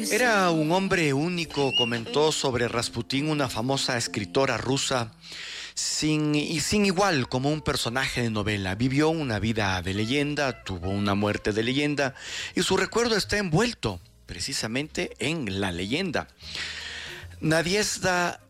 Era un hombre único, comentó sobre Rasputín una famosa escritora rusa, sin igual, como un personaje de novela. Vivió una vida de leyenda, tuvo una muerte de leyenda, y su recuerdo está envuelto precisamente en la leyenda. Nadiezhda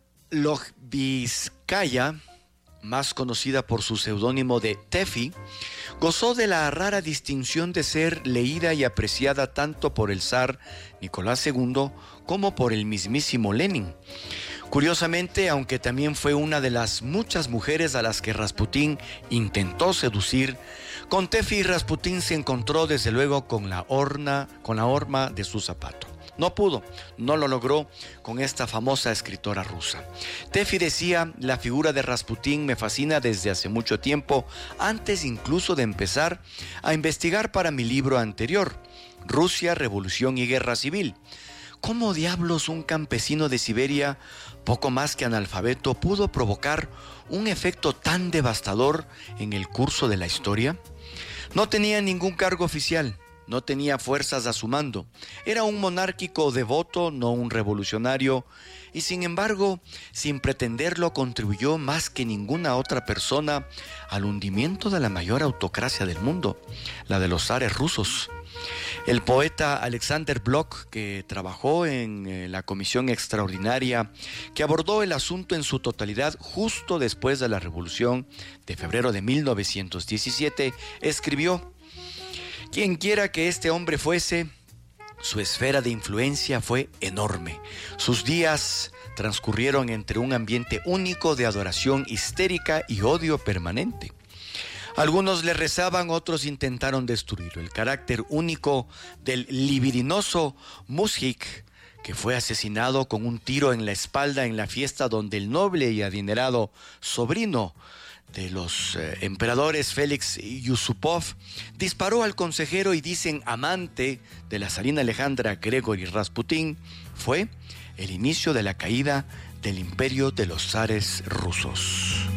Lobitskaya, más conocida por su seudónimo de Tefi, gozó de la rara distinción de ser leída y apreciada tanto por el zar Nicolás II como por el mismísimo Lenin. Curiosamente, aunque también fue una de las muchas mujeres a las que Rasputín intentó seducir, con Tefi Rasputín se encontró desde luego con la horma de su zapato. No pudo, no lo logró con esta famosa escritora rusa. Tefi decía: la figura de Rasputín me fascina desde hace mucho tiempo, antes incluso de empezar a investigar para mi libro anterior, Rusia, Revolución y Guerra Civil. ¿Cómo diablos un campesino de Siberia, poco más que analfabeto, pudo provocar un efecto tan devastador en el curso de la historia? No tenía ningún cargo oficial. No tenía fuerzas a su mando. Era un monárquico devoto, no un revolucionario, y sin embargo, sin pretenderlo, contribuyó más que ninguna otra persona al hundimiento de la mayor autocracia del mundo, la de los zares rusos. El poeta Alexander Blok, que trabajó en la comisión extraordinaria que abordó el asunto en su totalidad justo después de la Revolución de febrero de 1917, escribió: quien quiera que este hombre fuese, su esfera de influencia fue enorme. Sus días transcurrieron entre un ambiente único de adoración histérica y odio permanente. Algunos le rezaban, otros intentaron destruirlo. El carácter único del libidinoso Mushik, que fue asesinado con un tiro en la espalda en la fiesta donde el noble y adinerado sobrino de los emperadores Félix y Yusupov disparó al consejero y dicen amante de la zarina Alejandra, Gregory Rasputín, fue el inicio de la caída del imperio de los zares rusos.